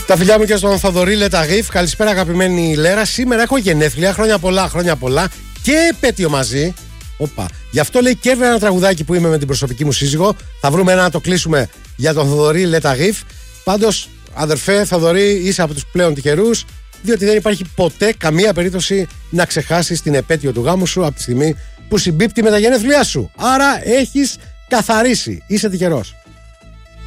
Τα φιλιά μου και στον Θοδωρή Λεταγίφ. Καλησπέρα, αγαπημένη Λέρα. Σήμερα έχω γενέθλια. Χρόνια πολλά και επέτειο μαζί. Οπα. Γι' αυτό λέει και ένα τραγουδάκι που είμαι με την προσωπική μου σύζυγο. Θα βρούμε ένα να το κλείσουμε για τον Θοδωρή Λεταγίφ. Πάντως, αδερφέ Θοδωρή, είσαι από τους πλέον τυχερούς, διότι δεν υπάρχει ποτέ καμία περίπτωση να ξεχάσεις την επέτειο του γάμου σου από τη στιγμή που συμπίπτει με τα γενέθλιά σου. Άρα έχεις καθαρίσει. Είσαι τυχερός.